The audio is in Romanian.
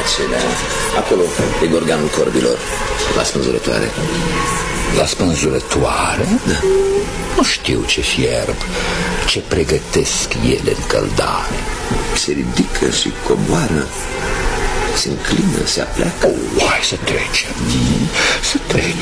acelea. Acolo, pe gorganul corbilor, la spânzurătoare. La spânzurătoare? Da. Nu știu ce fierb, ce pregătesc ele în căldare. Se ridică și coboară, se înclină, se apleacă. Hai să trecem,